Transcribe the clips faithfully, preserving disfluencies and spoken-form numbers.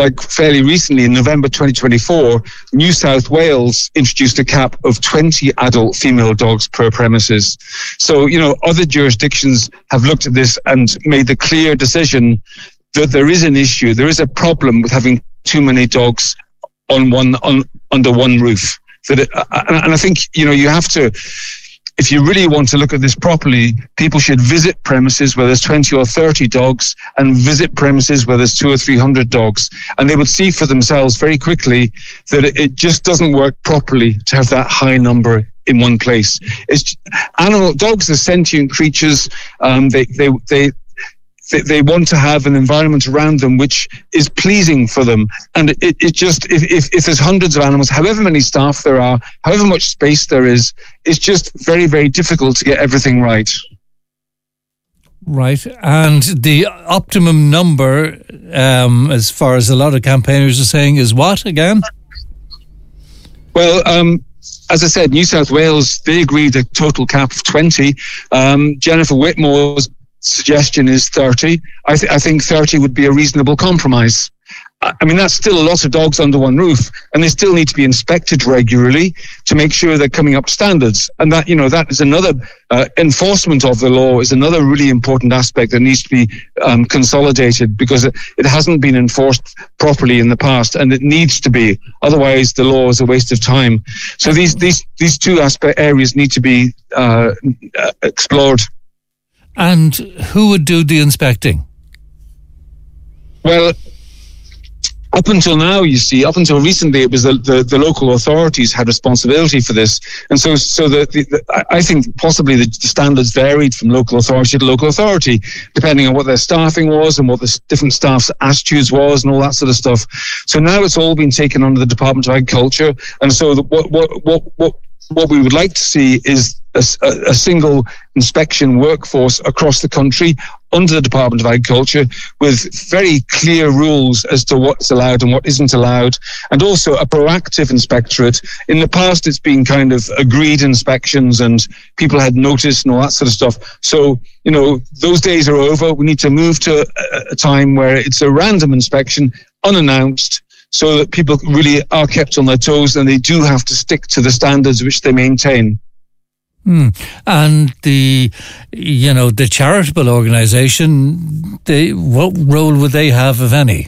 like fairly recently in November twenty twenty-four, New South Wales introduced a cap of twenty adult female dogs per premises. So, you know, other jurisdictions have looked at this and made the clear decision that there is an issue, there is a problem with having too many dogs on one on under one roof. That it, and I think, you know, you have to, if you really want to look at this properly, people should visit premises where there's twenty or thirty dogs and visit premises where there's two or three hundred dogs. And they would see for themselves very quickly that it just doesn't work properly to have that high number in one place. It's animal dogs are sentient creatures. Um, they, they, they, they, they want to have an environment around them which is pleasing for them. And it, it just, if, if, if there's hundreds of animals, however many staff there are, however much space there is, it's just very, very difficult to get everything right. Right. And the optimum number, um, as far as a lot of campaigners are saying, is what again? Well, um, as I said, New South Wales, they agreed a total cap of twenty. Um, Jennifer Whitmore's suggestion is thirty. I, th- I think thirty would be a reasonable compromise. I mean, that's still a lot of dogs under one roof, and they still need to be inspected regularly to make sure they're coming up to standards. And that, you know, that is another uh, enforcement of the law is another really important aspect that needs to be um, consolidated, because it, it hasn't been enforced properly in the past, and it needs to be. Otherwise, the law is a waste of time. So these these these two aspect areas need to be uh, explored. And who would do the inspecting? Well, up until now, you see, up until recently, it was the, the, the local authorities had responsibility for this. And so so the, the, the, I think possibly the standards varied from local authority to local authority, depending on what their staffing was and what the different staff's attitudes was and all that sort of stuff. So now it's all been taken under the Department of Agriculture. And so the, what, what, what, what, what we would like to see is a, a single inspection workforce across the country under the Department of Agriculture, with very clear rules as to what's allowed and what isn't allowed, and also a proactive inspectorate. In the past, it's been kind of agreed inspections and people had notice and all that sort of stuff. So, you know, those days are over. We need to move to a, a time where it's a random inspection, unannounced, so that people really are kept on their toes and they do have to stick to the standards which they maintain. Hmm. And the, you know, the charitable organisation, they, what role would they have, if any?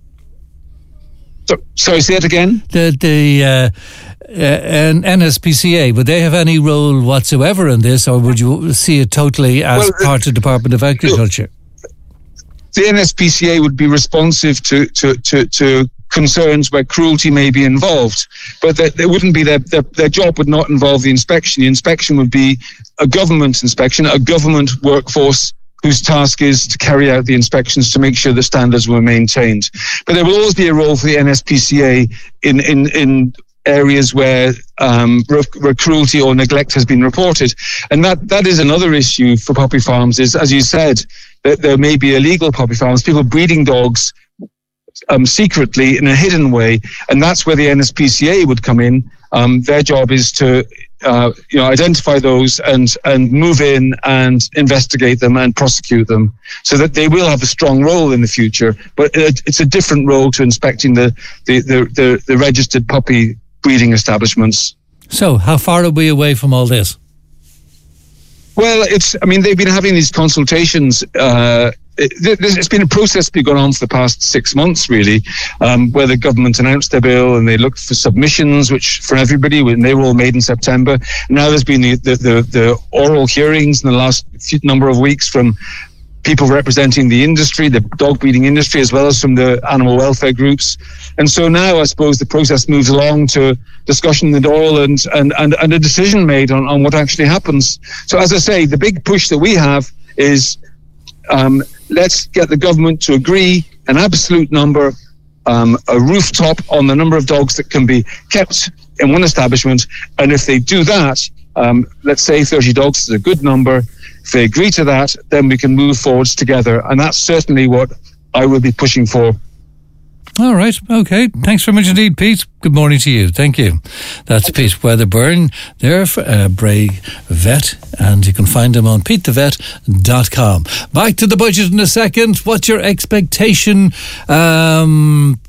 So, sorry, say it again? The the uh, uh, N S P C A, would they have any role whatsoever in this, or would you see it totally as well, part of the Department of Agriculture? The N S P C A would be responsive to to to, to concerns where cruelty may be involved, but that there wouldn't be their, their their job would not involve the inspection. The inspection would be a government inspection, a government workforce whose task is to carry out the inspections to make sure the standards were maintained. But there will always be a role for the N S P C A in in in areas where um, where cruelty or neglect has been reported, and that that is another issue for puppy farms. Is, as you said, that there may be illegal puppy farms, people breeding dogs Um, secretly in a hidden way, and that's where the N S P C A would come in. Um, their job is to, uh, you know, identify those and and move in and investigate them and prosecute them, so that they will have a strong role in the future. But it, it's a different role to inspecting the the, the the the registered puppy breeding establishments. So, how far are we away from all this? Well, it's. I mean, they've been having these consultations. Uh, it, it's been a process been going on for the past six months, really, um, where the government announced their bill and they looked for submissions, which for everybody, and they were all made in September. Now there's been the the, the, the oral hearings in the last few, number of weeks from people representing the industry, the dog breeding industry, as well as from the animal welfare groups. And so now I suppose the process moves along to discussion in the Dáil and, and, and, and a decision made on, on what actually happens. So as I say, the big push that we have is um, let's get the government to agree an absolute number, um, a rooftop on the number of dogs that can be kept in one establishment. And if they do that, um, let's say thirty dogs is a good number. If they agree to that, then we can move forwards together. And that's certainly what I will be pushing for. All right. Okay. Thanks very much indeed, Pete. Good morning to you. Thank you. That's Pete Weatherburn there for uh, Bray Vet, and you can find him on pete the vet dot com. Back to the budget in a second. What's your expectation? Um...